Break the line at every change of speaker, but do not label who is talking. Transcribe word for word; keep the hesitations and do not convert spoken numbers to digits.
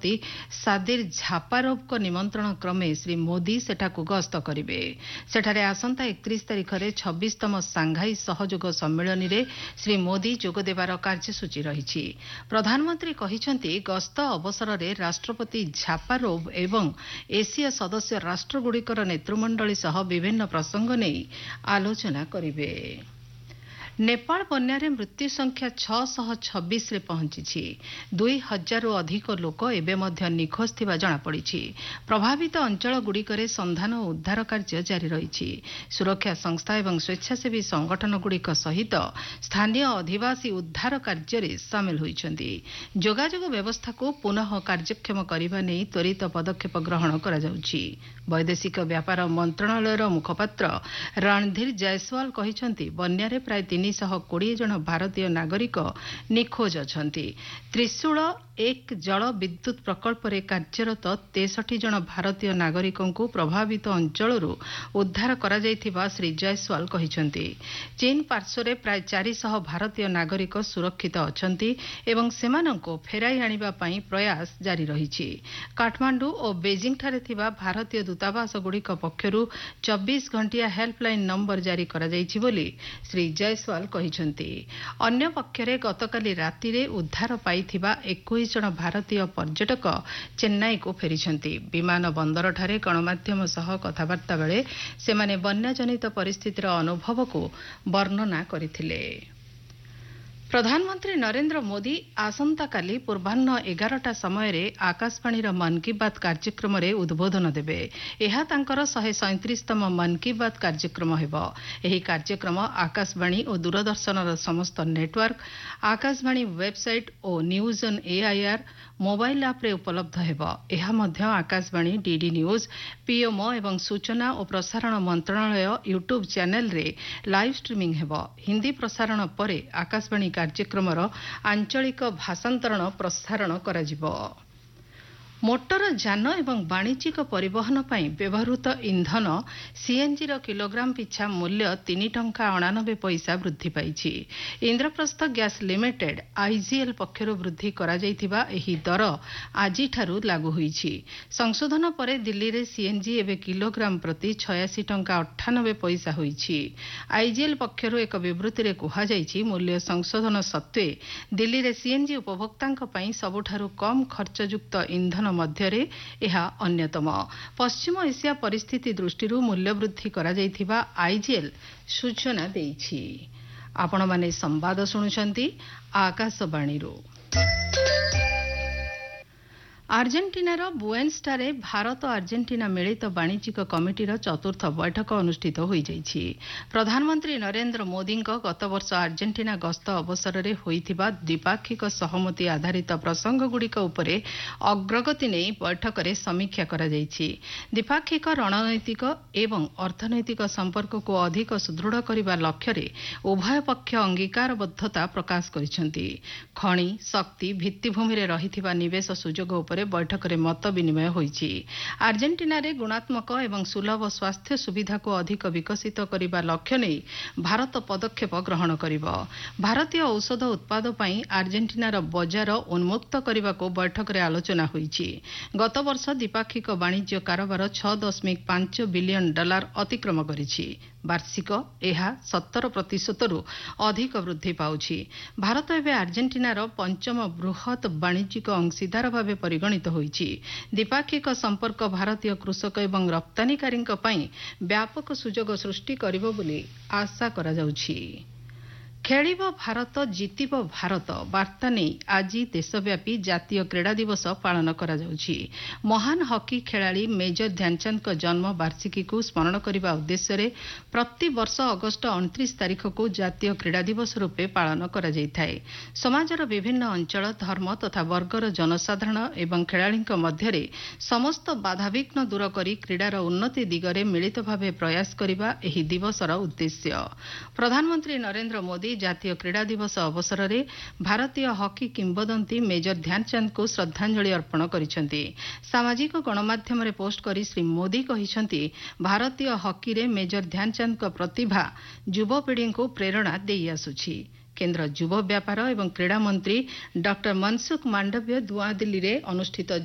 ରାଷ୍ଟ୍ରପତି ସାଦିର ଝାପାରୋଭଙ୍କ ନିମନ୍ତ୍ରଣ କ୍ରମେ ଶ୍ରୀ ମୋଦି ସେଠାକୁ ଗସ୍ତ କରିବେ। ସେଠାରେ ଆସନ୍ତା ଏକତିରିଶ ତାରିଖରେ ଛବିଶତମ ସାଂଘାଇ ସହଯୋଗ ସମ୍ମିଳନୀରେ ଶ୍ରୀ ମୋଦି ଯୋଗଦେବାର କାର୍ଯ୍ୟସୂଚୀ ରହିଛି। ପ୍ରଧାନମନ୍ତ୍ରୀ କହିଛନ୍ତି ଗସ୍ତ ଅବସରରେ ରାଷ୍ଟ୍ରପତି ଝାପାରୋଭ ଏବଂ ଏସୀୟ ସଦସ୍ୟ ରାଷ୍ଟ୍ରଗୁଡ଼ିକର ନେତୃମଣ୍ଡଳୀ ସହ ବିଭିନ୍ନ ପ୍ରସଙ୍ଗ ନେଇ ଆଲୋଚନା କରିବେ। ନେପାଳ ବନ୍ୟାରେ ମୃତ୍ୟୁ ସଂଖ୍ୟା ଛଅଶହ ଛବିଶରେ ପହଞ୍ଚିଛି। ଦୁଇ ହଜାରରୁ ଅଧିକ ଲୋକ ଏବେ ମଧ୍ୟ ନିଖୋଜ ଥିବା ଜଣାପଡ଼ିଛି। ପ୍ରଭାବିତ ଅଞ୍ଚଳଗୁଡ଼ିକରେ ସନ୍ଧାନ ଓ ଉଦ୍ଧାର କାର୍ଯ୍ୟ ଜାରି ରହିଛି। ସୁରକ୍ଷା ସଂସ୍ଥା ଏବଂ ସ୍ୱେଚ୍ଛାସେବୀ ସଂଗଠନଗୁଡ଼ିକ ସହିତ ସ୍ଥାନୀୟ ଅଧିବାସୀ ଉଦ୍ଧାର କାର୍ଯ୍ୟରେ ସାମିଲ ହୋଇଛନ୍ତି। ଯୋଗାଯୋଗ ବ୍ୟବସ୍ଥାକୁ ପୁନଃ କାର୍ଯ୍ୟକ୍ଷମ କରିବା ନେଇ ତ୍ୱରିତ ପଦକ୍ଷେପ ଗ୍ରହଣ କରାଯାଉଛି। ବୈଦେଶିକ ବ୍ୟାପାର ମନ୍ତ୍ରଣାଳୟର ମୁଖପାତ୍ର ରଣଧୀର ଜୟସ୍ୱାଲ କହିଛନ୍ତି ବନ୍ୟାରେ ପ୍ରାୟ ତିନିଶହ କୋଡ଼ିଏ ଜଣ ଭାରତୀୟ ନାଗରିକ ନିଖୋଜ ଅଛନ୍ତି। ତ୍ରିଶୂଳ ଏକ ଜଳ ବିଦ୍ୟୁତ୍ ପ୍ରକଳ୍ପରେ କାର୍ଯ୍ୟରତ ତେଷଠି ଜଣ ଭାରତୀୟ ନାଗରିକଙ୍କୁ ପ୍ରଭାବିତ ଅଞ୍ଚଳରୁ ଉଦ୍ଧାର କରାଯାଇଥିବା ଶ୍ରୀ ଜୟସ୍ୱାଲ କହିଛନ୍ତି। ଚୀନ ପାର୍ଶ୍ୱରେ ପ୍ରାୟ ଚାରିଶହ ଭାରତୀୟ ନାଗରିକ ସୁରକ୍ଷିତ ଅଛନ୍ତି ଏବଂ ସେମାନଙ୍କୁ ଫେରାଇ ଆଣିବା ପାଇଁ ପ୍ରୟାସ ଜାରି ରହିଛି। କାଠମାଣ୍ଡୁ ଓ ବେଜିଂଠାରେ ଥିବା ଭାରତୀୟ ଦୂତାବାସଗୁଡ଼ିକ ପକ୍ଷରୁ ଚବିଶ ଘଣ୍ଟିଆ ହେଲ୍ପଲାଇନ୍ ନମ୍ବର ଜାରି କରାଯାଇଛି ବୋଲି ଶ୍ରୀ ଜୟସ୍ୱାଲ କହିଛନ୍ତି। ଅନ୍ୟପକ୍ଷରେ ଗତକାଲି ରାତିରେ ଉଦ୍ଧାର ପାଇଥିବା ଏକୋଇଶ ଜଣ ଭାରତୀୟ ପର୍ଯ୍ୟଟକ ଚେନ୍ନାଇକୁ ଫେରିଛନ୍ତି। ବିମାନ ବନ୍ଦରଠାରେ ଗଣମାଧ୍ୟମ ସହ କଥାବାର୍ତ୍ତା ବେଳେ ସେମାନେ ବନ୍ୟାଜନିତ ପରିସ୍ଥିତିର ଅନୁଭବକୁ ବର୍ଣ୍ଣନା କରିଥିଲେ। ପ୍ରଧାନମନ୍ତ୍ରୀ ନରେନ୍ଦ୍ର ମୋଦି ଆସନ୍ତାକାଲି ପୂର୍ବାହ୍ନ ଏଗାରଟା ସମୟରେ ଆକାଶବାଣୀର ମନ୍ କି ବାତ୍ କାର୍ଯ୍ୟକ୍ରମରେ ଉଦ୍ବୋଧନ ଦେବେ। ଏହା ତାଙ୍କର ଶହେ ସଇଁତିରିଶତମ ମନ୍ କି ବାତ୍ କାର୍ଯ୍ୟକ୍ରମ ହେବ। ଏହି କାର୍ଯ୍ୟକ୍ରମ ଆକାଶବାଣୀ ଓ ଦୂରଦର୍ଶନର ସମସ୍ତ network, Akashvani website O news on AIR mobile ଆପ୍ରେ ଉପଲବ୍ଧ ହେବ। ଏହା ମଧ୍ୟ ଆକାଶବାଣୀ, ଡିଡି ନ୍ୟୁଜ୍, ପିଏମ୍ଓ ଏବଂ ସୂଚନା ଓ ପ୍ରସାରଣ ମନ୍ତ୍ରଣାଳୟ ୟୁଟ୍ୟୁବ୍ ଚ୍ୟାନେଲ୍ରେ ଲାଇଭ୍ ଷ୍ଟ୍ରିମିଂ ହେବ। ହିନ୍ଦୀ ପ୍ରସାରଣ ପରେ ଆକାଶବାଣୀ କାର୍ଯ୍ୟକ୍ରମର ଆଞ୍ଚଳିକ ଭାଷାନ୍ତରଣ ପ୍ରସାରଣ କରାଯିବ। ମୋଟର ଯାନ ଏବଂ ବାଣିଜ୍ୟିକ ପରିବହନ ପାଇଁ ବ୍ୟବହୃତ ଇନ୍ଧନ ସିଏନ୍ଜିର କିଲୋଗ୍ରାମ ପିଛା ମୂଲ୍ୟ ତିନି ଟଙ୍କା ଅଣାନବେ ପଇସା ବୃଦ୍ଧି ପାଇଛି। ଇନ୍ଦ୍ରପ୍ରସ୍ଥ ଗ୍ୟାସ୍ ଲିମିଟେଡ୍ ଆଇଜିଏଲ୍ ପକ୍ଷରୁ ବୃଦ୍ଧି କରାଯାଇଥିବା ଏହି ଦର ଆଜିଠାରୁ ଲାଗୁ ହୋଇଛି। ସଂଶୋଧନ ପରେ ଦିଲ୍ଲୀରେ ସିଏନ୍ଜି ଏବେ କିଲୋଗ୍ରାମ ପ୍ରତି ଛୟାଅଶୀ ଟଙ୍କା ଅଠାନବେ ପଇସା ହୋଇଛି। ଆଇଜିଏଲ୍ ପକ୍ଷରୁ ଏକ ବିବୃତ୍ତିରେ କୁହାଯାଇଛି ମୂଲ୍ୟ ସଂଶୋଧନ ସତ୍ତ୍ୱେ ଦିଲ୍ଲୀରେ ସିଏନ୍ଜି ଉପଭୋକ୍ତାଙ୍କ ପାଇଁ ସବୁଠାରୁ କମ୍ ଖର୍ଚ୍ଚଯୁକ୍ତ ଇନ୍ଧନ ମଧ୍ୟରେ ଏହା ଅନ୍ୟତମ। ପଶ୍ଚିମ ଏସିଆ ପରିସ୍ଥିତି ଦୃଷ୍ଟିରୁ ମୂଲ୍ୟ ବୃଦ୍ଧି କରାଯାଇଥିବା ଆଇଜିଏଲ୍ ସୂଚନା ଦେଇଛି। ଆପଣମାନେ ସମ୍ବାଦ ଶୁଣୁଛନ୍ତି ଆକାଶବାଣୀରୁ। ଆର୍ଜେଣ୍ଟିନାର ବୁଏନ୍ସଠାରେ ଭାରତ ଆର୍ଜେଣ୍ଟିନା ମିଳିତ ବାଣିଜ୍ୟିକ କମିଟିର ଚତୁର୍ଥ ବୈଠକ ଅନୁଷ୍ଠିତ ହୋଇଯାଇଛି। ପ୍ରଧାନମନ୍ତ୍ରୀ ନରେନ୍ଦ୍ର ମୋଦିଙ୍କ ଗତବର୍ଷ ଆର୍ଜେଣ୍ଟିନା ଗସ୍ତ ଅବସରରେ ହୋଇଥିବା ଦ୍ୱିପାକ୍ଷିକ ସହମତି ଆଧାରିତ ପ୍ରସଙ୍ଗଗୁଡ଼ିକ ଉପରେ ଅଗ୍ରଗତି ନେଇ ବୈଠକରେ ସମୀକ୍ଷା କରାଯାଇଛି। ଦ୍ୱିପାକ୍ଷିକ ରଣନୈତିକ ଏବଂ ଅର୍ଥନୈତିକ ସମ୍ପର୍କକୁ ଅଧିକ ସୁଦୃଢ଼ କରିବା ଲକ୍ଷ୍ୟରେ ଉଭୟ ପକ୍ଷ ଅଙ୍ଗୀକାରବଦ୍ଧତା ପ୍ରକାଶ କରିଛନ୍ତି। ଖଣି, ଶକ୍ତି, ଭିତ୍ତିଭୂମିରେ ରହିଥିବା ନିବେଶ ସୁଯୋଗ ଉପରେ ବୈଠକରେ ମତ ବିନିମୟ ହୋଇଛି। ଆର୍ଜେଣ୍ଟିନାରେ ଗୁଣାତ୍ମକ ଏବଂ ସୁଲଭ ସ୍ୱାସ୍ଥ୍ୟ ସୁବିଧାକୁ ଅଧିକ ବିକଶିତ କରିବା ଲକ୍ଷ୍ୟ ନେଇ ଭାରତ ପଦକ୍ଷେପ ଗ୍ରହଣ କରିବ। ଭାରତୀୟ ଔଷଧ ଉତ୍ପାଦ ପାଇଁ ଆର୍ଜେଣ୍ଟିନାର ବଜାର ଉନ୍ମୁକ୍ତ କରିବାକୁ ବୈଠକରେ ଆଲୋଚନା ହୋଇଛି। ଗତବର୍ଷ ଦ୍ୱିପାକ୍ଷିକ ବାଣିଜ୍ୟ କାରବାର ଛଅ ଦଶମିକ ପାଞ୍ଚ ବିଲିୟନ ଡଲାର ଅତିକ୍ରମ କରିଛି। ବାର୍ଷିକ ଏହା ସତର ପ୍ରତିଶତରୁ ଅଧିକ ବୃଦ୍ଧି ପାଉଛି। ଭାରତ ଏବେ ଆର୍ଜେଣ୍ଟିନାର ପଞ୍ଚମ ବୃହତ୍ ବାଣିଜ୍ୟିକ ଅଂଶୀଦାର ଭାବେ ପରିଗଣିତ ହୋଇଛି। ଦ୍ୱିପାକ୍ଷିକ ସମ୍ପର୍କ ଭାରତୀୟ କୃଷକ ଏବଂ ରପ୍ତାନିକାରୀଙ୍କ ପାଇଁ ବ୍ୟାପକ ସୁଯୋଗ ସୃଷ୍ଟି କରିବ ବୋଲି ଆଶା କରାଯାଉଛି। ଖେଳିବ ଭାରତ, ଜିତିବ ଭାରତ ବାର୍ତ୍ତା ନେଇ ଆଜି ଦେଶବ୍ୟାପୀ ଜାତୀୟ କ୍ରୀଡ଼ା ଦିବସ ପାଳନ କରାଯାଉଛି। ମହାନ ହକି ଖେଳାଳି ମେଜର ଧ୍ୟାନଚାନ୍ଦଙ୍କ ଜନ୍ମ ବାର୍ଷିକୀକୁ ସ୍ମରଣ କରିବା ଉଦ୍ଦେଶ୍ୟରେ ପ୍ରତିବର୍ଷ ଅଗଷ୍ଟ ଅଣତିରିଶ ତାରିଖକୁ ଜାତୀୟ କ୍ରୀଡ଼ା ଦିବସ ରୂପେ ପାଳନ କରାଯାଇଥାଏ। ସମାଜର ବିଭିନ୍ନ ଅଞ୍ଚଳ, ଧର୍ମ ତଥା ବର୍ଗର ଜନସାଧାରଣ ଏବଂ ଖେଳାଳିଙ୍କ ମଧ୍ୟରେ ସମସ୍ତ ବାଧାବିଘ୍ନ ଦୂର କରି କ୍ରୀଡ଼ାର ଉନ୍ନତି ଦିଗରେ ମିଳିତ ଭାବେ ପ୍ରୟାସ କରିବା ଏହି ଦିବସର ଉଦ୍ଦେଶ୍ୟ। ପ୍ରଧାନମନ୍ତ୍ରୀ ନରେନ୍ଦ୍ର ମୋଦି ଜାତୀୟ କ୍ରୀଡ଼ା ଦିବସ ଅବସରରେ ଭାରତୀୟ ହକି କିମ୍ବଦନ୍ତୀ ମେଜର ଧ୍ୟାନଚାନ୍ଦଙ୍କୁ ଶ୍ରଦ୍ଧାଞ୍ଜଳି ଅର୍ପଣ କରିଛନ୍ତି। ସାମାଜିକ ଗଣମାଧ୍ୟମରେ ପୋଷ୍ଟ କରି ଶ୍ରୀ ମୋଦି କହିଛନ୍ତି ଭାରତୀୟ ହକିରେ ମେଜର ଧ୍ୟାନଚାନ୍ଦଙ୍କ ପ୍ରତିଭା ଯୁବପିଢ଼ିଙ୍କୁ ପ୍ରେରଣା ଦେଇଆସୁଛି। କେନ୍ଦ୍ର ଯୁବ ବ୍ୟାପାର ଏବଂ କ୍ରୀଡ଼ା ମନ୍ତ୍ରୀ ଡକ୍ଟର ମନସୁଖ ମାଣ୍ଡବ୍ୟ ନୂଆଦିଲ୍ଲୀରେ ଅନୁଷ୍ଠିତ